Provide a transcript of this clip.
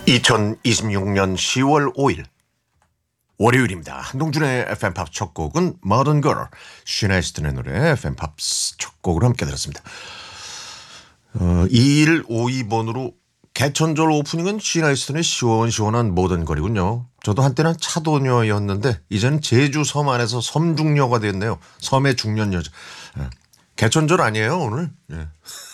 2026년 10월 5일 월요일입니다. 한동준의 FM팝 첫 곡은 Modern Girl, 슈나이스턴의 노래 FM팝 첫 곡으로 함께 들었습니다. 2152번으로 개천절 오프닝은 슈나이스턴의 시원시원한 모던 걸이군요. 저도 한때는 차도녀였는데 이제는 제주 섬 안에서 섬중녀가 됐네요. 섬의 중년 여자. 개천절 아니에요 오늘? 예.